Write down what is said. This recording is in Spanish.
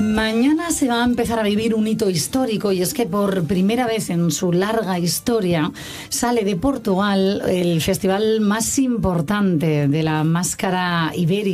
Mañana se va a empezar a vivir un hito histórico y es que por primera vez en su larga historia sale de Portugal el festival más importante de la máscara ibérica.